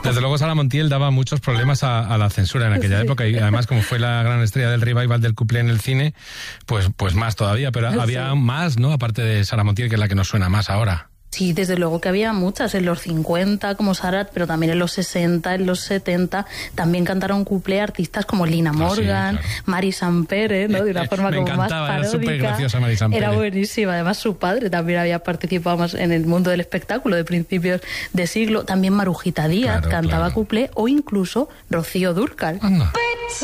Desde luego Sara Montiel daba muchos problemas a la censura en aquella época, y además como fue la gran estrella del revival del cuplé en el cine, pues más todavía, pero había más, ¿no? Aparte de Sara Montiel, que es la que nos suena más ahora. Sí, desde luego que había muchas, en los 50 como Sarat, pero también en los 60, en los 70, también cantaron cuplé artistas como Lina Morgan, sí, claro. Mari Sampere, ¿no? De una forma como más paródica. Era súper graciosa Mari Sampere. Era buenísima, además su padre también había participado más en el mundo del espectáculo de principios de siglo. También Marujita Díaz cantaba cuplé, o incluso Rocío Dúrcal.